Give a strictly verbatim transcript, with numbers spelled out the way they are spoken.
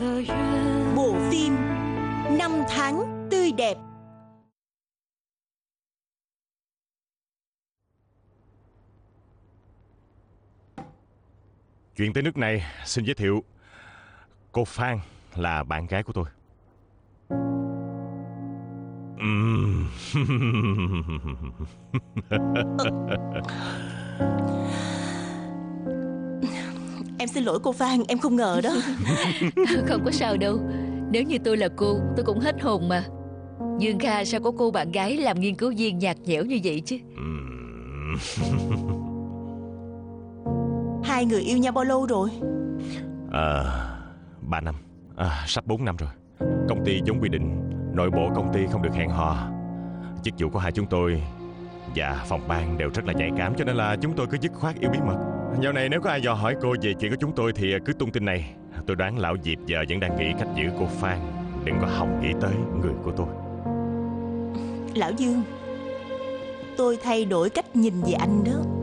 Bộ phim Năm tháng tươi đẹp. Chuyện tới nước này, xin giới thiệu, cô Phan là bạn gái của tôi. Ừm. Em xin lỗi cô Phan, em không ngờ đó. Không có sao đâu. Nếu như tôi là cô, tôi cũng hết hồn mà. Dương Kha sao có cô bạn gái làm nghiên cứu viên nhạt nhẽo như vậy chứ? Ừm. Hai người yêu nhau bao lâu rồi? À, ba năm, à, sắp bốn năm rồi. Công ty giống quy định, nội bộ công ty không được hẹn hò. Chức vụ của hai chúng tôi và phòng ban đều rất là nhạy cảm, cho nên là chúng tôi cứ dứt khoát yêu bí mật. Dạo này nếu có ai dò hỏi cô về chuyện của chúng tôi thì cứ tung tin này. Tôi đoán lão Diệp giờ vẫn đang nghĩ cách giữ cô Phan đừng có hòng nghĩ tới người của tôi. Lão Dương, tôi thay đổi cách nhìn về anh đó.